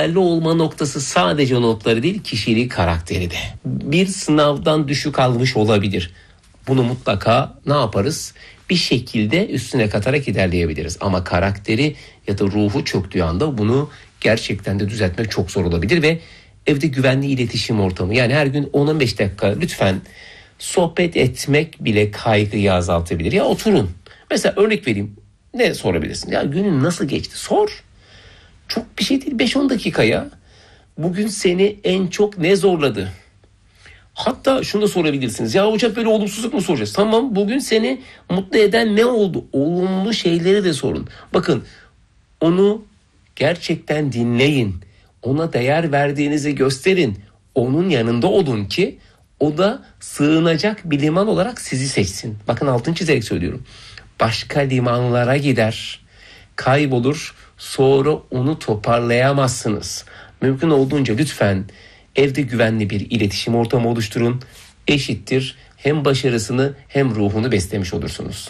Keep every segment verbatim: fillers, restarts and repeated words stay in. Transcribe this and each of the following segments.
değerli olma noktası sadece o notları değil, kişiliği, karakteri de. Bir sınavdan düşük almış olabilir. Bunu mutlaka ne yaparız? Bir şekilde üstüne katarak ilerleyebiliriz. Ama karakteri ya da ruhu çöktüğü anda bunu gerçekten de düzeltmek çok zor olabilir ve evde güvenli iletişim ortamı, yani her gün on on beş dakika lütfen sohbet etmek bile kaygıyı azaltabilir. Ya oturun. Mesela örnek vereyim. Ne sorabilirsin? Ya günün nasıl geçti? Sor. Çok bir şey değil. beş on dakikaya bugün seni en çok ne zorladı? Hatta şunu da sorabilirsiniz. Ya hocam böyle olumsuzluk mu soracağız? Tamam, bugün seni mutlu eden ne oldu? Olumlu şeyleri de sorun. Bakın, onu gerçekten dinleyin. Ona değer verdiğinizi gösterin. Onun yanında olun ki o da sığınacak bir liman olarak sizi seçsin. Bakın, altını çizerek söylüyorum. Başka limanlara gider, kaybolur, sonra onu toparlayamazsınız. Mümkün olduğunca lütfen evde güvenli bir iletişim ortamı oluşturun. Eşittir hem başarısını hem ruhunu beslemiş olursunuz.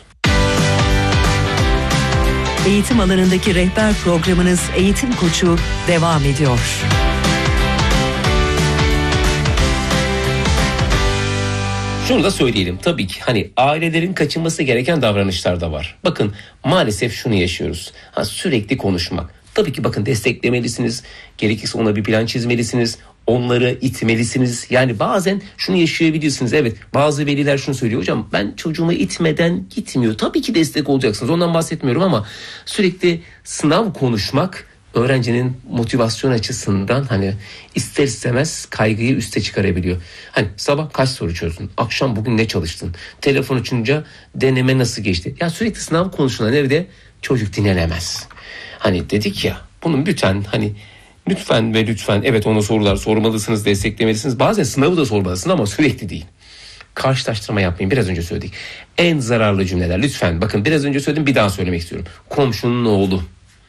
Eğitim alanındaki rehber programınız Eğitim Koçu devam ediyor. Şunu da söyleyelim, tabii ki hani ailelerin kaçınması gereken davranışlar da var. Bakın, maalesef şunu yaşıyoruz. Ha, sürekli konuşmak. Tabii ki bakın, desteklemelisiniz. Gerekirse ona bir plan çizmelisiniz. Onları itmelisiniz. Yani bazen şunu yaşayabilirsiniz. Evet, bazı veliler şunu söylüyor. Hocam ben çocuğumu itmeden gitmiyor. Tabii ki destek olacaksınız. Ondan bahsetmiyorum ama sürekli sınav konuşmak öğrencinin motivasyon açısından hani ister istemez kaygıyı üste çıkarabiliyor. Hani sabah kaç soru çözdün? Akşam bugün ne çalıştın? Telefon açınca deneme nasıl geçti? Ya sürekli sınav konuşulan evde çocuk dinlenemez. Hani dedik ya, bunun bütün hani lütfen ve lütfen evet ona sorular sormalısınız, desteklemelisiniz. Bazen sınavı da sormalısınız ama sürekli değil. Karşılaştırma yapmayın. Biraz önce söyledik. En zararlı cümleler lütfen. Bakın, biraz önce söyledim, bir daha söylemek istiyorum. Komşunun oğlu,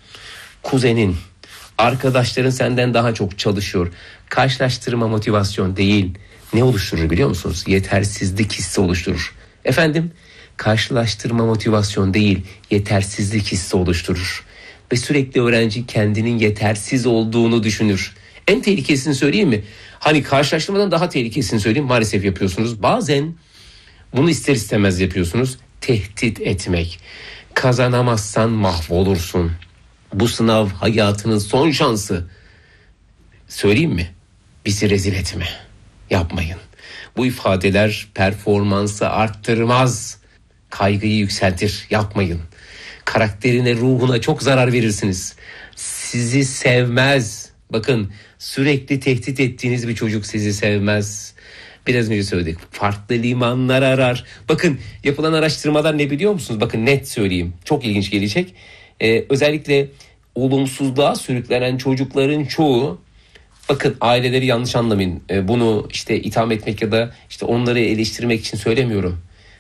kuzenin, arkadaşların senden daha çok çalışıyor. Karşılaştırma motivasyon değil. Ne oluşturur biliyor musunuz? Yetersizlik hissi oluşturur. Efendim, karşılaştırma motivasyon değil, yetersizlik hissi oluşturur. Ve sürekli öğrenci kendinin yetersiz olduğunu düşünür. En tehlikesini söyleyeyim mi? Hani karşılaştırmadan daha tehlikesini söyleyeyim. Maalesef yapıyorsunuz. Bazen bunu ister istemez yapıyorsunuz. Tehdit etmek. Kazanamazsan mahvolursun. Bu sınav hayatının son şansı. Söyleyeyim mi? Bizi rezil etme. Yapmayın. Bu ifadeler performansı arttırmaz. Kaygıyı yükseltir. Yapmayın. Karakterine, ruhuna çok zarar verirsiniz. Sizi sevmez. Bakın, sürekli tehdit ettiğiniz bir çocuk sizi sevmez. Biraz önce söyledik. Farklı limanlar arar. Bakın, yapılan araştırmalar ne biliyor musunuz? Bakın, net söyleyeyim. Çok ilginç gelecek. Ee, özellikle olumsuzluğa sürüklenen çocukların çoğu, bakın aileleri yanlış anlamayın. Ee, bunu işte itham etmek ya da işte onları eleştirmek için söylemiyorum.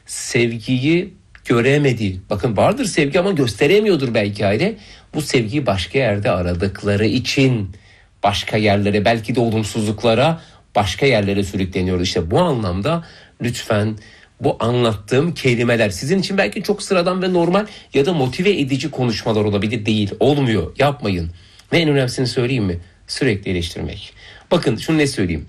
Sevgiyi göremedi. Bakın, vardır sevgi ama gösteremiyordur belki aile. Bu sevgiyi başka yerde aradıkları için başka yerlere, belki de olumsuzluklara, başka yerlere sürükleniyor. İşte bu anlamda lütfen bu anlattığım kelimeler sizin için belki çok sıradan ve normal ya da motive edici konuşmalar olabilir, değil. Olmuyor. Yapmayın. Ve en önemlisini söyleyeyim mi? Sürekli eleştirmek. Bakın, şunu ne söyleyeyim.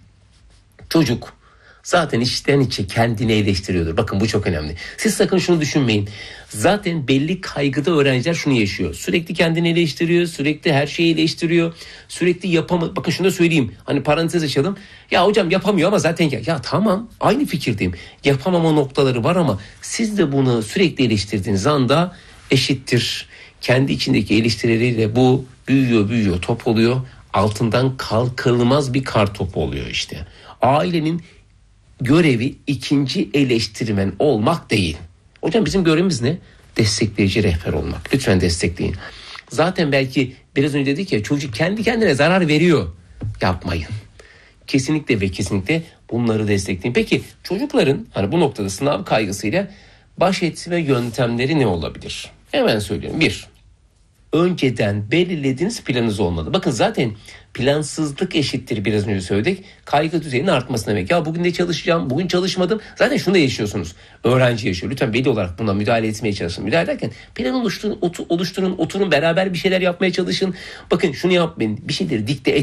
Çocuk zaten içten içe kendini eleştiriyordur. Bakın, bu çok önemli. Siz sakın şunu düşünmeyin. Zaten belli kaygıda öğrenciler şunu yaşıyor. Sürekli kendini eleştiriyor. Sürekli her şeyi eleştiriyor. Sürekli yapamıyor. Bakın şunu da söyleyeyim. Hani parantez açalım. Ya hocam yapamıyor ama zaten ya. Ya tamam, aynı fikirdeyim. Yapamama noktaları var ama siz de bunu sürekli eleştirdiğiniz anda eşittir. Kendi içindeki eleştirileriyle bu büyüyor büyüyor top oluyor. Altından kalkılmaz bir kar topu oluyor işte. Ailenin görevi ikinci eleştirmen olmak değil. Hocam bizim görevimiz ne? Destekleyici rehber olmak. Lütfen destekleyin. Zaten belki biraz önce dedik ya, çocuk kendi kendine zarar veriyor. Yapmayın. Kesinlikle ve kesinlikle bunları destekleyin. Peki çocukların hani bu noktada sınav kaygısıyla baş etme yöntemleri ne olabilir? Hemen söylüyorum. Bir, önceden belirlediğiniz planınız olmalı. Bakın, zaten plansızlık eşittir, biraz önce söyledik, kaygı düzeyinin artması demek. Ya bugün ne çalışacağım, bugün çalışmadım. Zaten şunu da yaşıyorsunuz. Öğrenci yaşıyor. Lütfen veli olarak buna müdahale etmeye çalışın. Müdahale ederken plan oluşturun, otu, oluşturun, oturun, beraber bir şeyler yapmaya çalışın. Bakın, şunu yapmayın. Bir şeyleri dikte